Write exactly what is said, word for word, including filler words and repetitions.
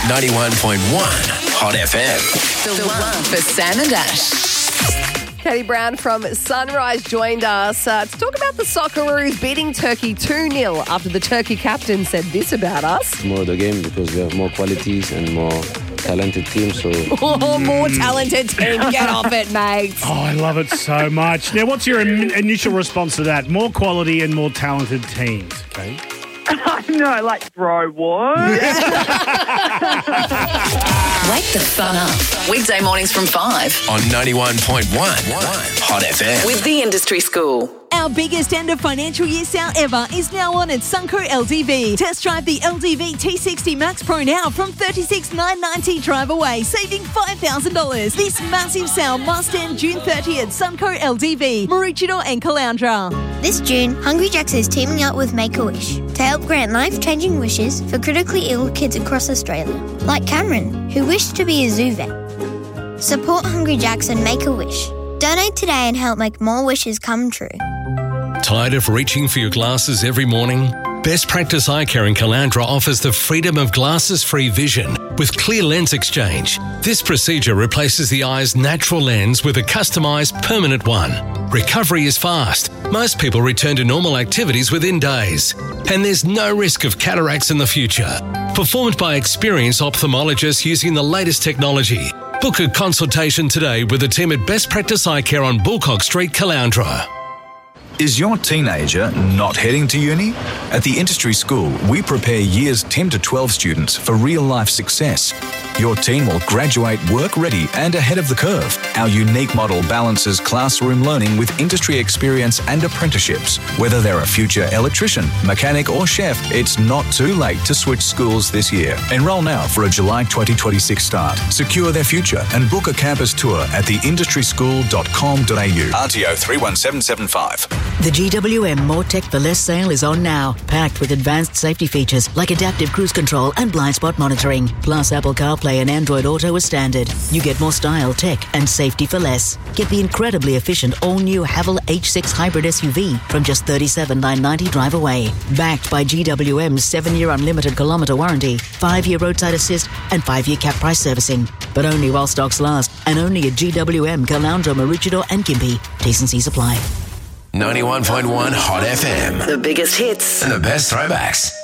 ninety-one point one Hot F M. The one for Sam and Ash. Katie Brown from Sunrise joined us uh, to talk about the Socceroos beating Turkey two nil after the Turkey captain said this about us. More the game because we have more qualities and more talented team. So Oh, more talented team. Get off it, mate. Oh, I love it so much. Now, what's your in- initial response to that? More quality and more talented teams, okay? I know, like, bro, what? Wake the fun up. Weekday mornings from five. On ninety-one point one Hot F M. With the Industry School. Our biggest end of financial year sale ever is now on at Sunco L D V. Test drive the L D V T sixty Max Pro now from thirty-six thousand nine hundred ninety drive away, saving five thousand dollars. This massive sale must end June thirtieth. Sunco L D V, Maroochydore and Caloundra. This June, Hungry Jack's is teaming up with Make-A-Wish to help grant life-changing wishes for critically ill kids across Australia, like Cameron, who wished to be a zoo vet. Support Hungry Jack's and Make-A-Wish. Donate today and help make more wishes come true. Tired of reaching for your glasses every morning? Best Practice Eye Care in Caloundra offers the freedom of glasses-free vision with Clear Lens Exchange. This procedure replaces the eye's natural lens with a customised permanent one. Recovery is fast. Most people return to normal activities within days. And there's no risk of cataracts in the future. Performed by experienced ophthalmologists using the latest technology. Book a consultation today with the team at Best Practice Eye Care on Bullcock Street, Caloundra. Is your teenager not heading to uni? At the Industry School, we prepare years ten to twelve students for real-life success. Your teen will graduate work-ready and ahead of the curve. Our unique model balances classroom learning with industry experience and apprenticeships. Whether they're a future electrician, mechanic or chef, it's not too late to switch schools this year. Enrol now for a July twenty twenty-six start. Secure their future and book a campus tour at the industry school dot com dot a u. R T O three one seven seven five. The G W M More Tech for Less sale is on now, packed with advanced safety features like adaptive cruise control and blind spot monitoring, plus Apple CarPlay and Android Auto as standard. You get more style, tech and safety for less. Get the incredibly efficient all-new Haval H six Hybrid S U V from just thirty-seven thousand nine hundred ninety drive away. Backed by G W M's seven-year unlimited kilometre warranty, five-year roadside assist and five-year cap price servicing. But only while stocks last, and only at G W M, Caloundra, Maroochydore and Gympie. T's and C's apply. ninety-one point one Hot F M. The biggest hits And the best throwbacks.